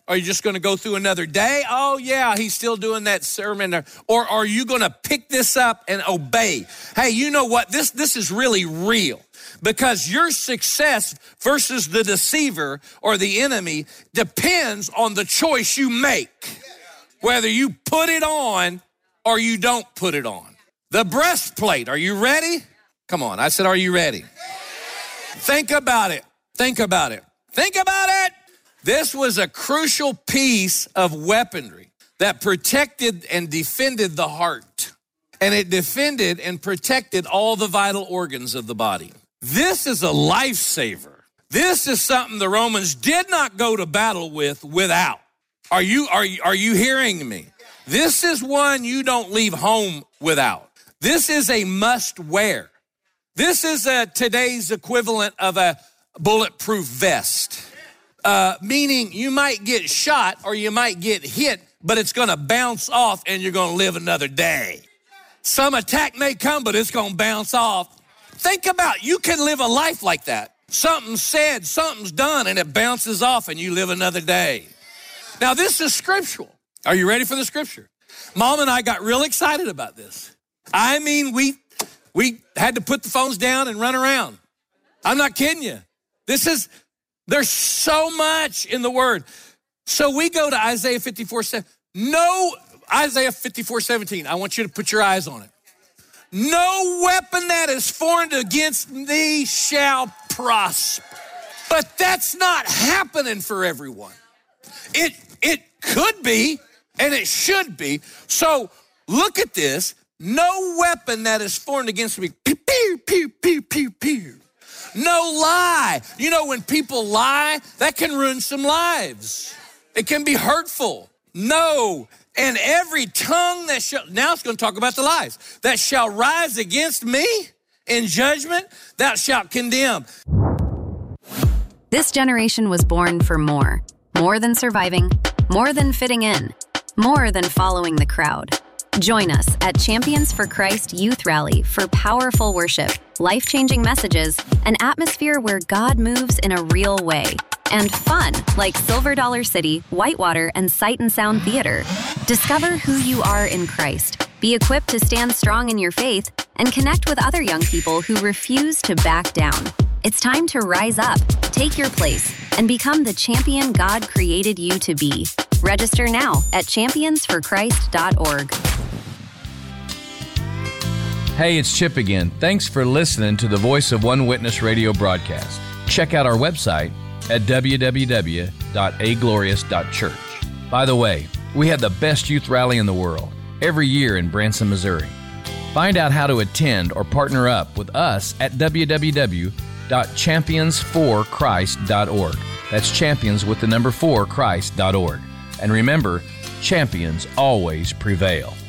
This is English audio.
Are you just going to go through another day? Oh, yeah, he's still doing that sermon. Or are you going to pick this up and obey? Hey, you know what? This is really real, because your success versus the deceiver or the enemy depends on the choice you make, whether you put it on or you don't put it on. The breastplate, are you ready? Come on, I said, are you ready? Think about it. Think about it. Think about it. This was a crucial piece of weaponry that protected and defended the heart. And it defended and protected all the vital organs of the body. This is a lifesaver. This is something the Romans did not go to battle without. Are you hearing me? This is one you don't leave home without. This is a must wear. This is today's equivalent of a bulletproof vest. Meaning you might get shot or you might get hit, but it's going to bounce off and you're going to live another day. Some attack may come, but it's going to bounce off. Think about, you can live a life like that. Something's said, something's done, and it bounces off and you live another day. Now, this is scriptural. Are you ready for the scripture? Mom and I got real excited about this. I mean, we had to put the phones down and run around. I'm not kidding you. There's so much in the word. So we go to Isaiah 54:17. Isaiah 54:17. I want you to put your eyes on it. No weapon that is formed against thee shall prosper. But that's not happening for everyone. It could be, and it should be. So look at this. No weapon that is formed against me. Pew, pew, pew, pew, pew, pew. No lie. You know, when people lie, that can ruin some lives. It can be hurtful. No. And every tongue that shall, now it's going to talk about the lies, that shall rise against me in judgment, thou shalt condemn. This generation was born for more. More than surviving, more than fitting in, more than following the crowd. Join us at Champions for Christ Youth Rally for powerful worship, life-changing messages, an atmosphere where God moves in a real way, and fun like Silver Dollar City, Whitewater, and Sight and Sound Theater. Discover who you are in Christ, be equipped to stand strong in your faith, and connect with other young people who refuse to back down. It's time to rise up, take your place, and become the champion God created you to be. Register now at championsforchrist.org. Hey, it's Chip again. Thanks for listening to the Voice of One Witness radio broadcast. Check out our website at www.aglorious.church. By the way, we have the best youth rally in the world every year in Branson, Missouri. Find out how to attend or partner up with us at www.championsforchrist.org. That's champions with the number 4 Christ.org. And remember, champions always prevail.